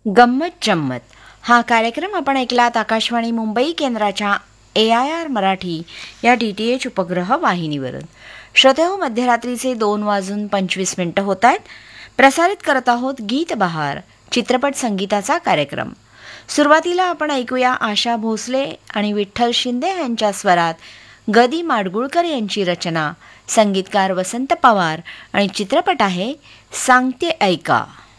गंमत जम्मत हा कार्यक्रम आपण ऐकलात आकाशवाणी मुंबई केंद्राच्या AIR मराठी या DTH उपग्रह वाहिनीवरून. श्रोतेहो, मध्यरात्रीचे 2:25 होत आहेत. प्रसारित करत आहोत गीत बहार चित्रपट संगीताचा कार्यक्रम. सुरुवातीला आपण ऐकूया आशा भोसले आणि विठ्ठल शिंदे यांच्या स्वरात गदी माडगुळकर यांची रचना, संगीतकार वसंत पवार आणि चित्रपट आहे सांगते ऐका.